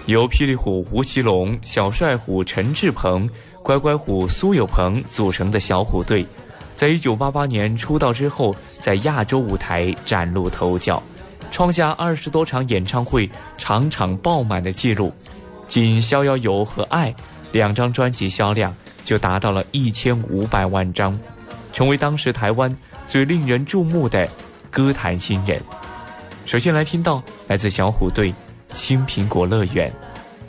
由霹雳虎吴奇隆、小帅虎陈志鹏、乖乖虎苏有朋组成的小虎队，在1988年出道之后，在亚洲舞台崭露头角，创下20多场演唱会场场爆满的记录。仅《逍遥游》和《爱》2张专辑销量就达到了1500万张，成为当时台湾最令人注目的歌坛新人。首先来听到来自小虎队《青苹果乐园》。